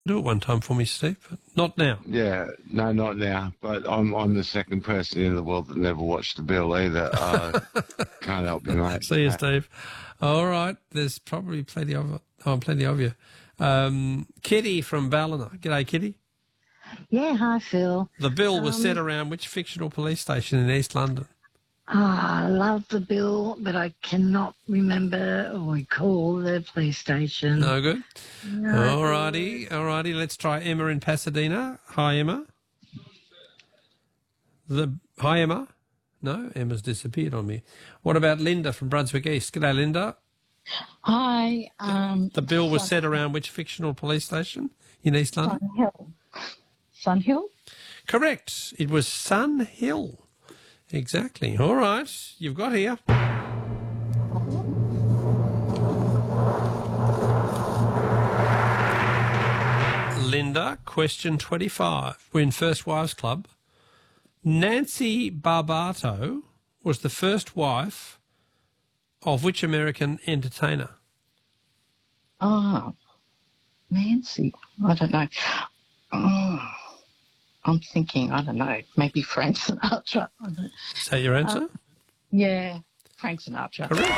Do it one time for me, Steve. But not now. Yeah, no, not now. But I'm the second person in the world that never watched the Bill either. Can't help you, mate. See you, Steve. All right. There's probably plenty of you. Kitty from Ballina. G'day, Kitty. Yeah, hi, Phil. The bill was set around which fictional police station in East London? I love the bill, but I cannot remember or recall the police station. No good? No. All righty. Let's try Emma in Pasadena. Hi, Emma. Hi, Emma. No, Emma's disappeared on me. What about Linda from Brunswick East? G'day, Linda. Hi. The bill was set around which fictional police station in East London? Sun Hill? Correct. It was Sun Hill. Exactly. All right. You've got here. Linda, question 25. We're in First Wives Club. Nancy Barbato was the first wife of which American entertainer? Oh, Nancy. I don't know. I'm thinking, I don't know, maybe Frank Sinatra. Is that your answer? Yeah, Frank Sinatra. Correct.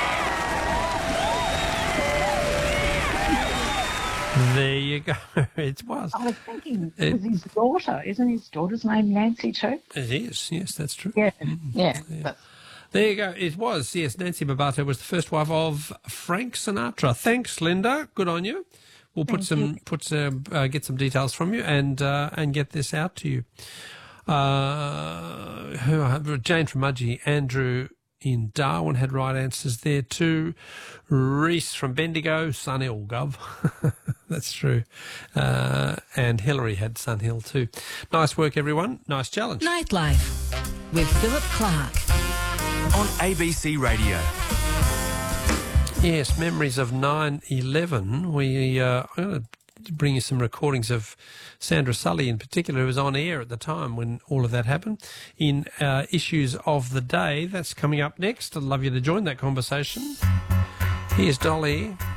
There you go. It was. I was thinking it was his daughter. Isn't his daughter's name Nancy too? It is. Yes, that's true. Yeah. There you go. It was. Yes, Nancy Barbato was the first wife of Frank Sinatra. Thanks, Linda. Good on you. We'll get some details from you and get this out to you. Jane from Mudgee, Andrew in Darwin had right answers there too. Reese from Bendigo, Sun Hill, Gov. That's true. And Hillary had Sun Hill too. Nice work, everyone. Nice challenge. Nightlife with Philip Clark on ABC Radio. Yes, memories of 9/11. I'm going to bring you some recordings of Sandra Sully in particular, who was on air at the time when all of that happened, in Issues of the Day. That's coming up next. I'd love you to join that conversation. Here's Dolly.